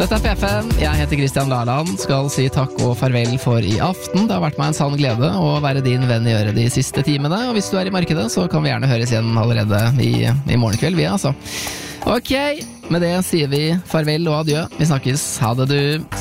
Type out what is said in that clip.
Dette er P5, jeg heter Kristian Laland, skal si takk og farvel for i aften. Det har vært meg en sann glede å være din venn i øret de siste timene, og hvis du er i markedet, så kan vi gjerne høres igjen allerede i morgenkveld, vi altså. Ok, med det sier vi farvel og adjø. Vi snakkes, ha det du.